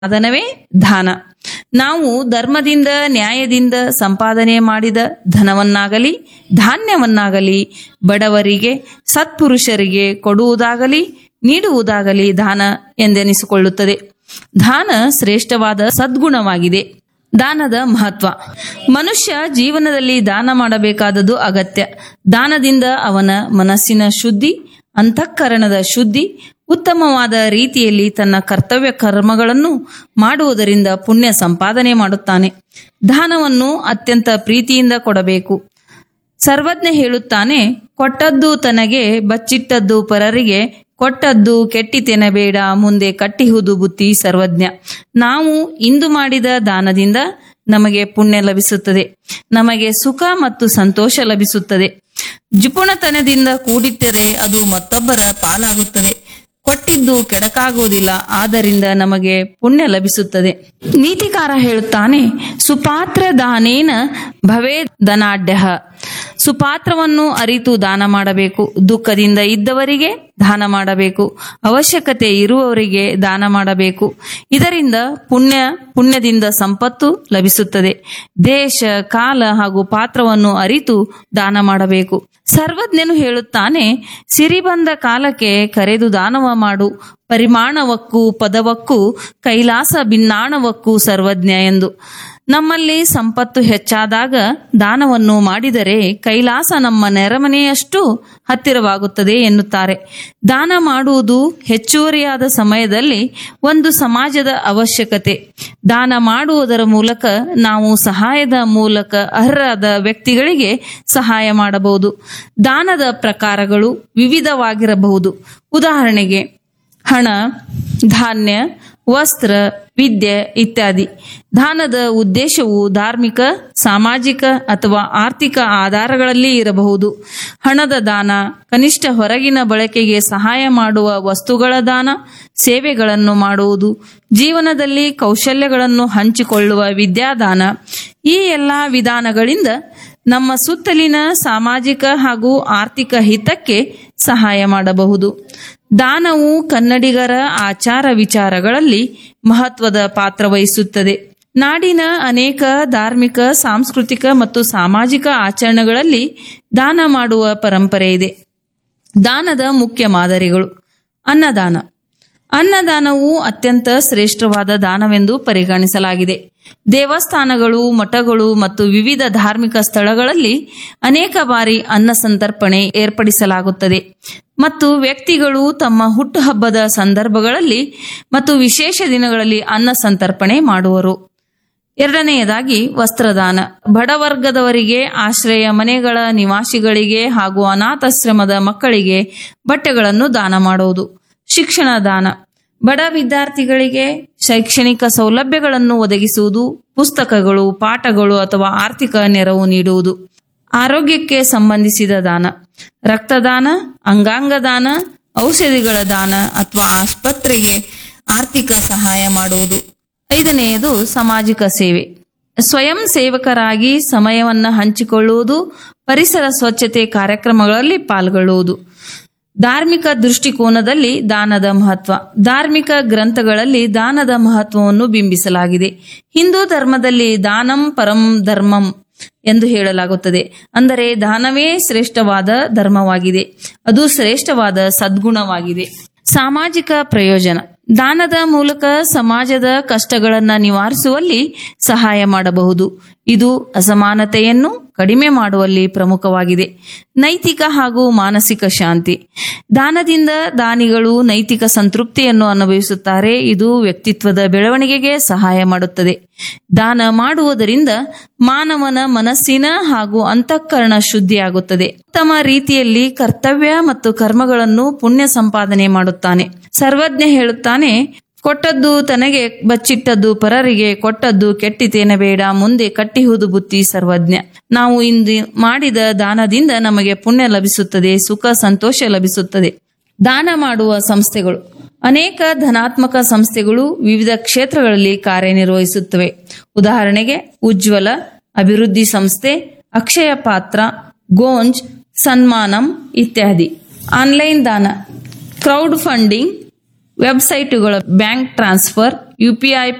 ಸಾಧನವೇ ದಾನ. ನಾವು ಧರ್ಮದಿಂದ ನ್ಯಾಯದಿಂದ ಸಂಪಾದನೆ ಮಾಡಿದ ಧನವನ್ನಾಗಲಿ ಧಾನ್ಯವನ್ನಾಗಲಿ ಬಡವರಿಗೆ ಸತ್ಪುರುಷರಿಗೆ ಕೊಡುವುದಾಗಲಿ ನೀಡುವುದಾಗಲಿ ದಾನ ಎಂದೆನಿಸಿಕೊಳ್ಳುತ್ತದೆ. ದಾನ ಶ್ರೇಷ್ಠವಾದ ಸದ್ಗುಣವಾಗಿದೆ. ದಾನದ ಮಹತ್ವ. ಮನುಷ್ಯ ಜೀವನದಲ್ಲಿ ದಾನ ಮಾಡಬೇಕಾದದ್ದು ಅಗತ್ಯ. ದಾನದಿಂದ ಅವನ ಮನಸ್ಸಿನ ಶುದ್ಧಿ, ಅಂತಃಕರಣದ ಶುದ್ಧಿ, ಉತ್ತಮವಾದ ರೀತಿಯಲ್ಲಿ ತನ್ನ ಕರ್ತವ್ಯ ಕರ್ಮಗಳನ್ನು ಮಾಡುವುದರಿಂದ ಪುಣ್ಯ ಸಂಪಾದನೆ ಮಾಡುತ್ತಾನೆ. ದಾನವನ್ನು ಅತ್ಯಂತ ಪ್ರೀತಿಯಿಂದ ಕೊಡಬೇಕು. ಸರ್ವಜ್ಞ ಹೇಳುತ್ತಾನೆ, ಕೊಟ್ಟದ್ದು ತನಗೆ ಬಚ್ಚಿಟ್ಟದ್ದು ಪರರಿಗೆ, ಕೊಟ್ಟದ್ದು ಕೆಟ್ಟಿತೆನಬೇಡ ಮುಂದೆ ಕಟ್ಟಿಹುದು ಬುತ್ತಿ ಸರ್ವಜ್ಞ. ನಾವು ಇಂದು ಮಾಡಿದ ದಾನದಿಂದ ನಮಗೆ ಪುಣ್ಯ ಲಭಿಸುತ್ತದೆ, ನಮಗೆ ಸುಖ ಮತ್ತು ಸಂತೋಷ ಲಭಿಸುತ್ತದೆ. ಜಿಪುಣತನದಿಂದ ಕೂಡಿಟ್ಟರೆ ಅದು ಮತ್ತೊಬ್ಬರ ಪಾಲಾಗುತ್ತದೆ. ಕೊಟ್ಟಿದ್ದು ಕೆಡಕಾಗುವುದಿಲ್ಲ, ಆದ್ದರಿಂದ ನಮಗೆ ಪುಣ್ಯ ಲಭಿಸುತ್ತದೆ. ನೀತಿಕಾರ ಹೇಳುತ್ತಾನೆ, ಸುಪಾತ್ರ ದಾನೇನ ಭವೇ ಧನಾಢ್ಯ. ಸುಪಾತ್ರವನ್ನು ಅರಿತು ದಾನ ಮಾಡಬೇಕು. ದುಃಖದಿಂದ ಇದ್ದವರಿಗೆ ದಾನ ಮಾಡಬೇಕು. ಅವಶ್ಯಕತೆ ಇರುವವರಿಗೆ ದಾನ ಮಾಡಬೇಕು. ಇದರಿಂದ ಪುಣ್ಯದಿಂದ ಸಂಪತ್ತು ಲಭಿಸುತ್ತದೆ. ದೇಶ ಕಾಲ ಹಾಗೂ ಪಾತ್ರವನ್ನು ಅರಿತು ದಾನ ಮಾಡಬೇಕು. ಸರ್ವಜ್ಞನು ಹೇಳುತ್ತಾನೆ, ಸಿರಿ ಬಂದ ಕಾಲಕ್ಕೆ ಕರೆದು ದಾನವ ಮಾಡು, ಪರಿಮಾಣವಕ್ಕೂ ಪದವಕ್ಕೂ ಕೈಲಾಸ ಭಿನ್ನಾಣವಕ್ಕೂ ಸರ್ವಜ್ಞ ಎಂದು. ನಮ್ಮಲ್ಲಿ ಸಂಪತ್ತು ಹೆಚ್ಚಾದಾಗ ದಾನವನ್ನು ಮಾಡಿದರೆ ಕೈಲಾಸ ನಮ್ಮ ನೆರೆಮನೆಯಷ್ಟು ಹತ್ತಿರವಾಗುತ್ತದೆ ಎನ್ನುತ್ತಾರೆ. ದಾನ ಮಾಡುವುದು ಹೆಚ್ಚುವರಿಯಾದ ಸಮಯದಲ್ಲಿ ಒಂದು ಸಮಾಜದ ಅವಶ್ಯಕತೆ. ದಾನ ಮಾಡುವುದರ ಮೂಲಕ ನಾವು ಸಹಾಯದ ಮೂಲಕ ಅರ್ಹರಾದ ವ್ಯಕ್ತಿಗಳಿಗೆ ಸಹಾಯ ಮಾಡಬಹುದು. ದಾನದ ಪ್ರಕಾರಗಳು ವಿವಿಧವಾಗಿರಬಹುದು. ಉದಾಹರಣೆಗೆ ಹಣ, ಧಾನ್ಯ, ವಸ್ತ್ರ, ವಿದ್ಯೆ ಇತ್ಯಾದಿ. ದಾನದ ಉದ್ದೇಶವು ಧಾರ್ಮಿಕ, ಸಾಮಾಜಿಕ ಅಥವಾ ಆರ್ಥಿಕ ಆಧಾರಗಳಲ್ಲಿ ಇರಬಹುದು. ಹಣದ ದಾನ ಕನಿಷ್ಠ ಹೊರಗಿನ ಬಳಕೆಗೆ ಸಹಾಯ ಮಾಡುವ ವಸ್ತುಗಳ ದಾನ, ಸೇವೆಗಳನ್ನು ಮಾಡುವುದು, ಜೀವನದಲ್ಲಿ ಕೌಶಲ್ಯಗಳನ್ನು ಹಂಚಿಕೊಳ್ಳುವ ವಿದ್ಯಾದಾನ. ಈ ಎಲ್ಲಾ ವಿಧಾನಗಳಿಂದ ನಮ್ಮ ಸುತ್ತಲಿನ ಸಾಮಾಜಿಕ ಹಾಗೂ ಆರ್ಥಿಕ ಹಿತಕ್ಕೆ ಸಹಾಯ ಮಾಡಬಹುದು. ದಾನವು ಕನ್ನಡಿಗರ ಆಚಾರ ವಿಚಾರಗಳಲ್ಲಿ ಮಹತ್ವದ ಪಾತ್ರ ವಹಿಸುತ್ತದೆ. ನಾಡಿನ ಅನೇಕ ಧಾರ್ಮಿಕ, ಸಾಂಸ್ಕೃತಿಕ ಮತ್ತು ಸಾಮಾಜಿಕ ಆಚರಣೆಗಳಲ್ಲಿ ದಾನ ಮಾಡುವ ಪರಂಪರೆ ಇದೆ. ದಾನದ ಮುಖ್ಯ ಮಾದರಿಗಳು. ಅನ್ನದಾನ. ಅನ್ನದಾನವು ಅತ್ಯಂತ ಶ್ರೇಷ್ಠವಾದ ದಾನವೆಂದು ಪರಿಗಣಿಸಲಾಗಿದೆ. ದೇವಸ್ಥಾನಗಳು, ಮಠಗಳು ಮತ್ತು ವಿವಿಧ ಧಾರ್ಮಿಕ ಸ್ಥಳಗಳಲ್ಲಿ ಅನೇಕ ಬಾರಿ ಅನ್ನ ಸಂತರ್ಪಣೆ ಏರ್ಪಡಿಸಲಾಗುತ್ತದೆ ಮತ್ತು ವ್ಯಕ್ತಿಗಳು ತಮ್ಮ ಹುಟ್ಟುಹಬ್ಬದ ಸಂದರ್ಭಗಳಲ್ಲಿ ಮತ್ತು ವಿಶೇಷ ದಿನಗಳಲ್ಲಿ ಅನ್ನ ಸಂತರ್ಪಣೆ ಮಾಡುವರು. ಎರಡನೆಯದಾಗಿ ವಸ್ತ್ರದಾನ. ಬಡವರ್ಗದವರಿಗೆ, ಆಶ್ರಯ ಮನೆಗಳ ನಿವಾಸಿಗಳಿಗೆ ಹಾಗೂ ಅನಾಥಾಶ್ರಮದ ಮಕ್ಕಳಿಗೆ ಬಟ್ಟೆಗಳನ್ನು ದಾನ ಮಾಡುವುದು. ಶಿಕ್ಷಣ ದಾನ. ಬಡ ವಿದ್ಯಾರ್ಥಿಗಳಿಗೆ ಶೈಕ್ಷಣಿಕ ಸೌಲಭ್ಯಗಳನ್ನು ಒದಗಿಸುವುದು, ಪುಸ್ತಕಗಳು, ಪಾಠಗಳು ಅಥವಾ ಆರ್ಥಿಕ ನೆರವು ನೀಡುವುದು. ಆರೋಗ್ಯಕ್ಕೆ ಸಂಬಂಧಿಸಿದ ದಾನ. ರಕ್ತದಾನ, ಅಂಗಾಂಗ ದಾನ, ಔಷಧಿಗಳ ದಾನ ಅಥವಾ ಆಸ್ಪತ್ರೆಗೆ ಆರ್ಥಿಕ ಸಹಾಯ ಮಾಡುವುದು. ಐದನೆಯದು ಸಾಮಾಜಿಕ ಸೇವೆ. ಸ್ವಯಂ ಸೇವಕರಾಗಿ ಸಮಯವನ್ನು ಹಂಚಿಕೊಳ್ಳುವುದು, ಪರಿಸರ ಸ್ವಚ್ಛತೆ ಕಾರ್ಯಕ್ರಮಗಳಲ್ಲಿ ಪಾಲ್ಗೊಳ್ಳುವುದು. ಧಾರ್ಮಿಕ ದೃಷ್ಟಿಕೋನದಲ್ಲಿ ದಾನದ ಮಹತ್ವ. ಧಾರ್ಮಿಕ ಗ್ರಂಥಗಳಲ್ಲಿ ದಾನದ ಮಹತ್ವವನ್ನು ಬಿಂಬಿಸಲಾಗಿದೆ. ಹಿಂದೂ ಧರ್ಮದಲ್ಲಿ ದಾನಂ ಪರಂ ಧರ್ಮಂ ಎಂದು ಹೇಳಲಾಗುತ್ತದೆ. ಅಂದರೆ ದಾನವೇ ಶ್ರೇಷ್ಠವಾದ ಧರ್ಮವಾಗಿದೆ, ಅದು ಶ್ರೇಷ್ಠವಾದ ಸದ್ಗುಣವಾಗಿದೆ. ಸಾಮಾಜಿಕ ಪ್ರಯೋಜನ. ದಾನದ ಮೂಲಕ ಸಮಾಜದ ಕಷ್ಟಗಳನ್ನು ನಿವಾರಿಸುವಲ್ಲಿ ಸಹಾಯ ಮಾಡಬಹುದು. ಇದು ಅಸಮಾನತೆಯನ್ನು ಕಡಿಮೆ ಮಾಡುವಲ್ಲಿ ಪ್ರಮುಖವಾಗಿದೆ. ನೈತಿಕ ಹಾಗೂ ಮಾನಸಿಕ ಶಾಂತಿ. ದಾನದಿಂದ ದಾನಿಗಳು ನೈತಿಕ ಸಂತೃಪ್ತಿಯನ್ನು ಅನುಭವಿಸುತ್ತಾರೆ. ಇದು ವ್ಯಕ್ತಿತ್ವದ ಬೆಳವಣಿಗೆಗೆ ಸಹಾಯ ಮಾಡುತ್ತದೆ. ದಾನ ಮಾಡುವುದರಿಂದ ಮಾನವನ ಮನಸ್ಸಿನ ಹಾಗೂ ಅಂತಃಕರಣ ಶುದ್ಧಿಯಾಗುತ್ತದೆ. ಉತ್ತಮ ರೀತಿಯಲ್ಲಿ ಕರ್ತವ್ಯ ಮತ್ತು ಕರ್ಮಗಳನ್ನು ಪುಣ್ಯ ಸಂಪಾದನೆ ಮಾಡುತ್ತಾನೆ. ಸರ್ವಜ್ಞ ಹೇಳುತ್ತಾನೆ, ಕೊಟ್ಟದ್ದು ತನಗೆ ಬಚ್ಚಿಟ್ಟದ್ದು ಪರರಿಗೆ, ಕೊಟ್ಟದ್ದು ಕೆಟ್ಟಿತೆನಬೇಡ ಮುಂದೆ ಕಟ್ಟಿಹುದು ಬುತ್ತಿ ಸರ್ವಜ್ಞ. ನಾವು ಇಂದು ಮಾಡಿದ ದಾನದಿಂದ ನಮಗೆ ಪುಣ್ಯ ಲಭಿಸುತ್ತದೆ, ಸುಖ ಸಂತೋಷ ಲಭಿಸುತ್ತದೆ. ದಾನ ಮಾಡುವ ಸಂಸ್ಥೆಗಳು. ಅನೇಕ ಧನಾತ್ಮಕ ಸಂಸ್ಥೆಗಳು ವಿವಿಧ ಕ್ಷೇತ್ರಗಳಲ್ಲಿ ಕಾರ್ಯನಿರ್ವಹಿಸುತ್ತವೆ. ಉದಾಹರಣೆಗೆ ಉಜ್ವಲ, ಅಭಿವೃದ್ಧಿ ಸಂಸ್ಥೆ, ಅಕ್ಷಯ ಪಾತ್ರ, ಗೋಂಜ್, ಸನ್ಮಾನಂ ಇತ್ಯಾದಿ. ಆನ್ಲೈನ್ ದಾನ, crowd funding, ವೆಬ್ಸೈಟುಗಳ bank transfer, UPI